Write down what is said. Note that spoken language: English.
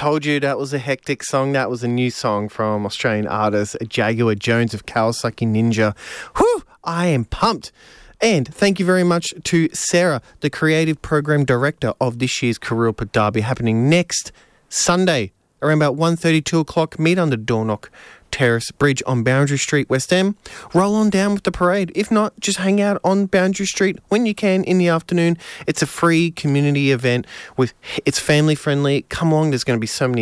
told you that was a hectic song. That was a new song from Australian artist Jaguar Jones of Kawasaki Ninja. Whew, I am pumped. And thank you very much to Sarah, the creative program director of this year's Kurilpa Derby, happening next Sunday around about 1:30, 2 o'clock. Meet under Dornoch Terrace Bridge on Boundary Street, West End. Roll on down with the parade. If not, just hang out on Boundary Street when you can in the afternoon. It's a free community event. It's family friendly. Come along. There's going to be so many